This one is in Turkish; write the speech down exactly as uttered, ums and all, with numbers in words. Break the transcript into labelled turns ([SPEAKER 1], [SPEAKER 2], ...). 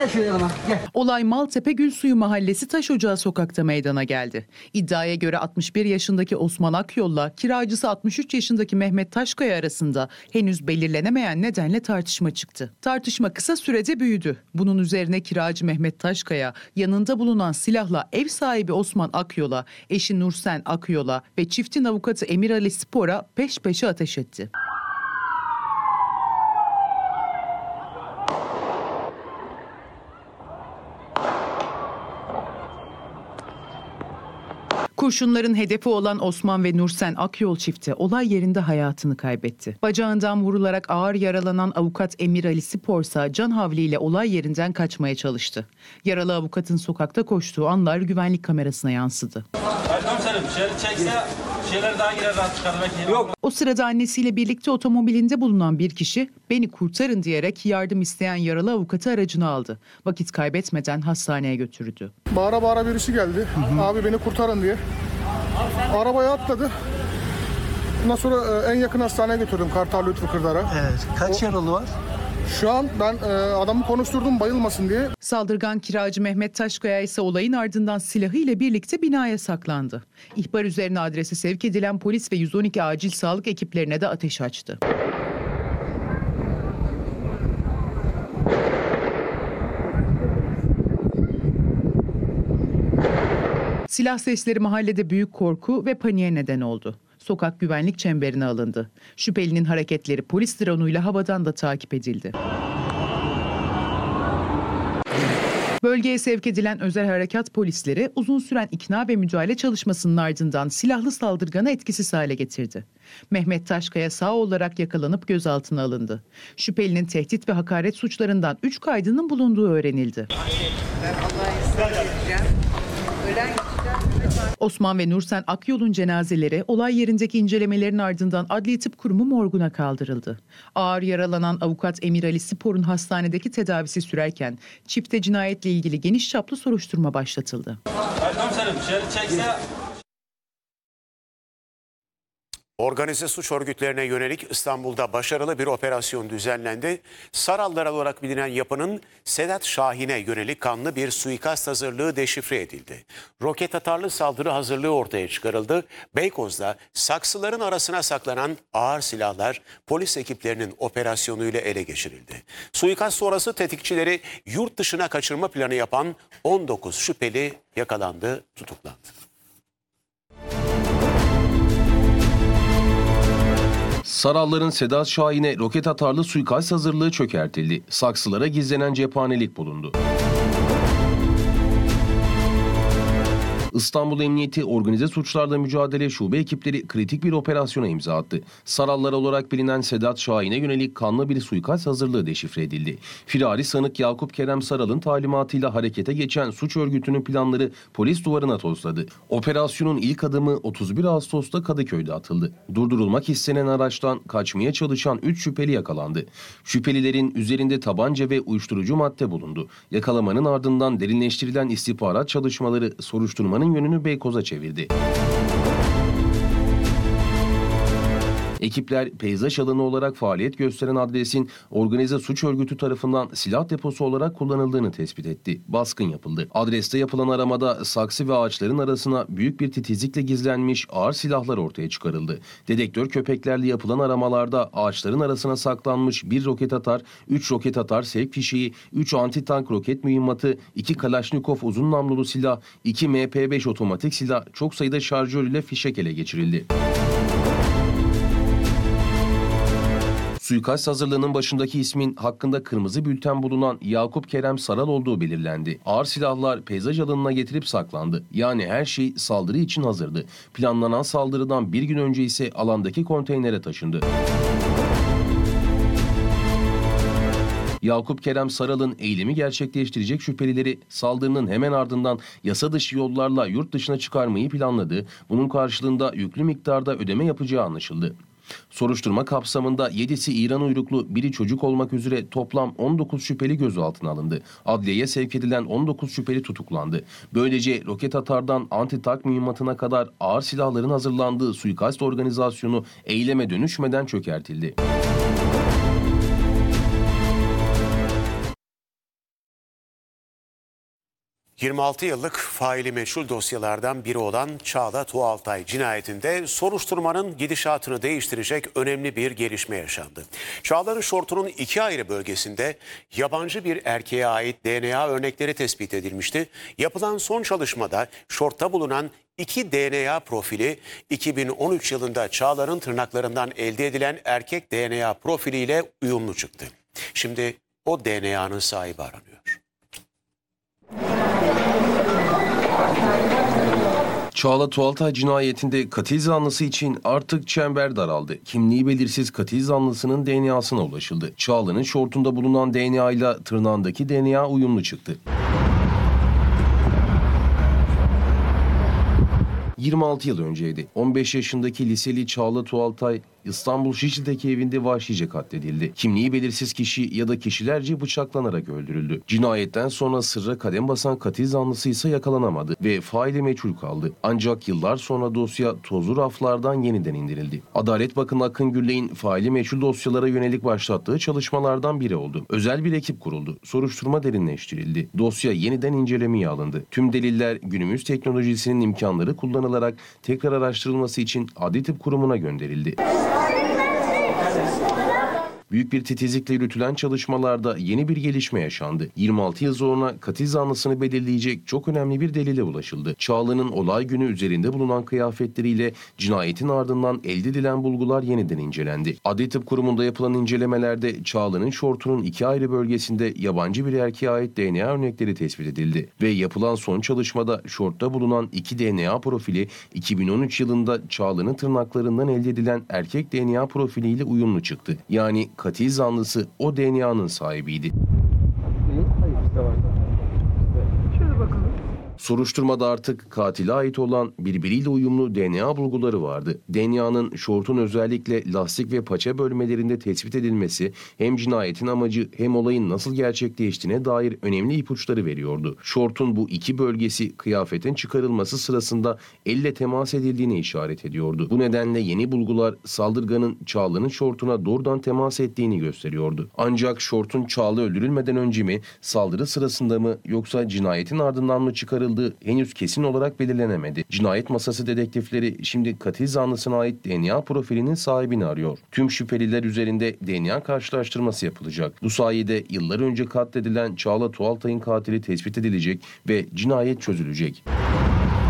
[SPEAKER 1] Olay Maltepe Gülsuyu Mahallesi Taş Ocağı sokakta meydana geldi. İddiaya göre altmış bir yaşındaki Osman Akyol'la kiracısı altmış üç yaşındaki Mehmet Taşkaya arasında henüz belirlenemeyen nedenle tartışma çıktı. Tartışma kısa sürede büyüdü. Bunun üzerine kiracı Mehmet Taşkaya yanında bulunan silahla ev sahibi Osman Akyol'a, eşi Nursen Akyol'a ve çiftin avukatı Emir Ali Spor'a peş peşe ateş etti. Kurşunların hedefi olan Osman ve Nursen Akyol çifti olay yerinde hayatını kaybetti. Bacağından vurularak ağır yaralanan avukat Emir Ali Spor ise can havliyle olay yerinden kaçmaya çalıştı. Yaralı avukatın sokakta koştuğu anlar güvenlik kamerasına yansıdı.
[SPEAKER 2] Komiserim dışarı çekse şeyler daha girer rahat çıkar belki. Yok.
[SPEAKER 1] O sırada annesiyle birlikte otomobilinde bulunan bir kişi "Beni kurtarın" diyerek yardım isteyen yaralı avukatı aracına aldı. Vakit kaybetmeden hastaneye götürdü.
[SPEAKER 3] Bağıra bağıra birisi geldi. Hı hı. Abi beni kurtarın diye. Arabaya atladı. Ondan sonra en yakın hastaneye götürdüm, Kartal Lütfü Kırdar'a.
[SPEAKER 4] Evet. Kaç o, yaralı var?
[SPEAKER 3] Şu an ben e, adamı konuşturdum bayılmasın diye.
[SPEAKER 1] Saldırgan kiracı Mehmet Taşkaya ise olayın ardından silahı ile birlikte binaya saklandı. İhbar üzerine adrese sevk edilen polis ve yüz on iki acil sağlık ekiplerine de ateş açtı. Silah sesleri mahallede büyük korku ve paniğe neden oldu. Sokak güvenlik çemberine alındı. Şüphelinin hareketleri polis drone'uyla havadan da takip edildi. Bölgeye sevk edilen özel harekat polisleri uzun süren ikna ve müdahale çalışmasının ardından silahlı saldırganı etkisiz hale getirdi. Mehmet Taşkaya sağ olarak yakalanıp gözaltına alındı. Şüphelinin tehdit ve hakaret suçlarından üç kaydının bulunduğu öğrenildi. Osman ve Nursen Akyol'un cenazeleri olay yerindeki incelemelerin ardından Adli Tıp Kurumu morguna kaldırıldı. Ağır yaralanan avukat Emir Ali Spor'un hastanedeki tedavisi sürerken çifte cinayetle ilgili geniş çaplı soruşturma başlatıldı.
[SPEAKER 2] Komiserim dışarı çekse...
[SPEAKER 5] Organize suç örgütlerine yönelik İstanbul'da başarılı bir operasyon düzenlendi. Sarallar olarak bilinen yapının Sedat Şahin'e yönelik kanlı bir suikast hazırlığı deşifre edildi. Roket atarlı saldırı hazırlığı ortaya çıkarıldı. Beykoz'da saksıların arasına saklanan ağır silahlar polis ekiplerinin operasyonuyla ele geçirildi. Suikast sonrası tetikçileri yurt dışına kaçırma planı yapan on dokuz şüpheli yakalandı, tutuklandı.
[SPEAKER 6] Saralların Sedat Şahin'e roket atarlı suikast hazırlığı çökertildi. Saksılara gizlenen cephanelik bulundu. İstanbul Emniyeti Organize Suçlarla Mücadele Şube ekipleri kritik bir operasyona imza attı. Sarallar olarak bilinen Sedat Şahin'e yönelik kanlı bir suikast hazırlığı deşifre edildi. Firari sanık Yakup Kerem Saral'ın talimatıyla harekete geçen suç örgütünün planları polis duvarına tosladı. Operasyonun ilk adımı otuz bir Ağustos'ta Kadıköy'de atıldı. Durdurulmak istenen araçtan kaçmaya çalışan üç şüpheli yakalandı. Şüphelilerin üzerinde tabanca ve uyuşturucu madde bulundu. Yakalamanın ardından derinleştirilen istihbarat çalışmaları soruşturmanın yönünü Beykoz'a çevirdi. Ekipler peyzaj alanı olarak faaliyet gösteren adresin organize suç örgütü tarafından silah deposu olarak kullanıldığını tespit etti. Baskın yapıldı. Adreste yapılan aramada saksı ve ağaçların arasına büyük bir titizlikle gizlenmiş ağır silahlar ortaya çıkarıldı. Dedektör köpeklerle yapılan aramalarda ağaçların arasına saklanmış bir roket atar, üç roket atar sevk fişeği, üç anti-tank roket mühimmatı, iki Kalaşnikov uzun namlulu silah, iki M P beş otomatik silah, çok sayıda şarjör ile fişek ele geçirildi. Suikast hazırlığının başındaki ismin hakkında kırmızı bülten bulunan Yakup Kerem Saral olduğu belirlendi. Ağır silahlar peyzaj alanına getirip saklandı. Yani her şey saldırı için hazırdı. Planlanan saldırıdan bir gün önce ise alandaki konteynere taşındı. Yakup Kerem Saral'ın eylemi gerçekleştirecek şüphelileri saldırının hemen ardından yasa dışı yollarla yurt dışına çıkarmayı planladı. Bunun karşılığında yüklü miktarda ödeme yapacağı anlaşıldı. Soruşturma kapsamında yedisi İran uyruklu, biri çocuk olmak üzere toplam on dokuz şüpheli gözaltına alındı. Adliyeye sevk edilen on dokuz şüpheli tutuklandı. Böylece roket atardan anti-tank mühimmatına kadar ağır silahların hazırlandığı suikast organizasyonu eyleme dönüşmeden çökertildi.
[SPEAKER 5] yirmi altı yıllık faili meçhul dosyalardan biri olan Çağla Tuğaltay cinayetinde soruşturmanın gidişatını değiştirecek önemli bir gelişme yaşandı. Çağla'nın şortunun iki ayrı bölgesinde yabancı bir erkeğe ait D N A örnekleri tespit edilmişti. Yapılan son çalışmada şortta bulunan iki D N A profili iki bin on üç yılında Çağla'nın tırnaklarından elde edilen erkek D N A profiliyle uyumlu çıktı. Şimdi o D N A'nın sahibi aranıyor.
[SPEAKER 6] Çağla Tuğaltay cinayetinde katil zanlısı için artık çember daraldı. Kimliği belirsiz katil zanlısının D N A'sına ulaşıldı. Çağla'nın şortunda bulunan D N A ile tırnağındaki D N A uyumlu çıktı. yirmi altı yıl önceydi. on beş yaşındaki liseli Çağla Tuğaltay İstanbul Şişli'deki evinde vahşice katledildi. Kimliği belirsiz kişi ya da kişilerce bıçaklanarak öldürüldü. Cinayetten sonra sırra kadem basan katil zanlısı ise yakalanamadı ve faili meçhul kaldı. Ancak yıllar sonra dosya tozlu raflardan yeniden indirildi. Adalet Bakanı Akın Gürley'in faili meçhul dosyalara yönelik başlattığı çalışmalardan biri oldu. Özel bir ekip kuruldu. Soruşturma derinleştirildi. Dosya yeniden incelemeye alındı. Tüm deliller günümüz teknolojisinin imkanları kullanılarak tekrar araştırılması için Adli Tıp Kurumu'na gönderildi. Büyük bir titizlikle yürütülen çalışmalarda yeni bir gelişme yaşandı. yirmi altı yıl sonra katil zanlısını belirleyecek çok önemli bir delile ulaşıldı. Çağla'nın olay günü üzerinde bulunan kıyafetleriyle cinayetin ardından elde edilen bulgular yeniden incelendi. Adli Tıp Kurumu'nda yapılan incelemelerde Çağla'nın şortunun iki ayrı bölgesinde yabancı bir erkeğe ait D N A örnekleri tespit edildi. Ve yapılan son çalışmada şortta bulunan iki D N A profili iki bin on üç yılında Çağla'nın tırnaklarından elde edilen erkek D N A profiliyle uyumlu çıktı. Yani katil zanlısı o D N A'nın sahibiydi. Soruşturmada artık katile ait olan birbiriyle uyumlu D N A bulguları vardı. D N A'nın şortun özellikle lastik ve paça bölmelerinde tespit edilmesi hem cinayetin amacı hem olayın nasıl gerçekleştiğine dair önemli ipuçları veriyordu. Şortun bu iki bölgesi kıyafetin çıkarılması sırasında elle temas edildiğine işaret ediyordu. Bu nedenle yeni bulgular saldırganın Çağla'nın şortuna doğrudan temas ettiğini gösteriyordu. Ancak şortun Çağla öldürülmeden önce mi, saldırı sırasında mı yoksa cinayetin ardından mı çıkarıldığı henüz kesin olarak belirlenemedi. Cinayet masası dedektifleri şimdi katil zanlısına ait D N A profilinin sahibini arıyor. Tüm şüpheliler üzerinde D N A karşılaştırması yapılacak. Bu sayede yıllar önce katledilen Çağla Tuğaltay'ın katili tespit edilecek ve cinayet çözülecek.